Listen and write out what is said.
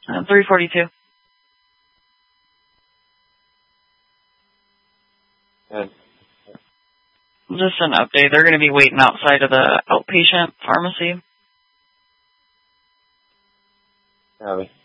342. Good. Just an update. They're going to be waiting outside of the outpatient pharmacy. Copy.